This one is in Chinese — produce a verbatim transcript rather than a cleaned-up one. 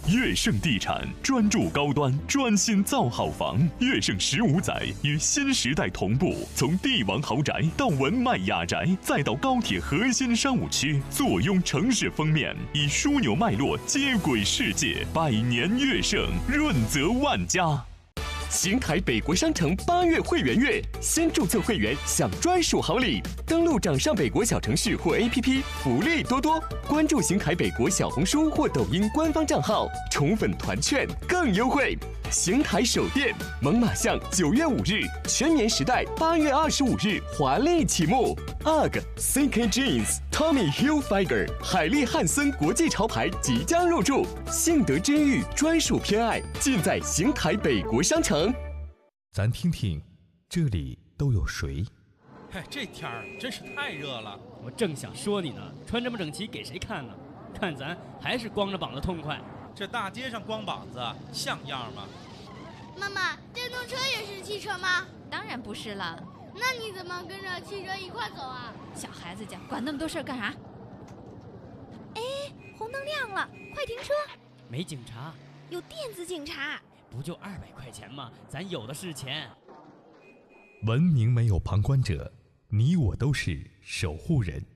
悦盛地产专注高端，专心造好房。悦盛十五载与新时代同步，从帝王豪宅到文迈雅宅，再到高铁核心商务区，坐拥城市封面，以枢纽脉络接轨世界。百年悦盛，润泽万家。 邢台北国商城八月会员月，先注册会员享专属好礼。登录掌上北国小程序或 A P P， 福利多多。关注邢台北国小红书或抖音官方账号，宠粉团券更优惠。邢台首店猛犸象九月五日，全年时代八月二十五日华丽启幕。U G C K Jeans、Tommy Hilfiger、海利汉森国际潮牌即将入驻，幸得真誉专属偏爱尽在邢台北国商城。 咱听听，这里都有谁？ 哎，这天儿真是太热了。 我正想说你呢，穿这么整齐给谁看呢？看咱还是光着膀子痛快。 这大街上光膀子像样吗？ 妈妈，电动车也是汽车吗？ 当然不是了。 那你怎么跟着汽车一块走啊？ 小孩子家管那么多事儿干啥？哎，红灯亮了，快停车！ 没警察， 有电子警察。 不就二百块钱吗？咱有的是钱。 文明没有旁观者，你我都是守护人。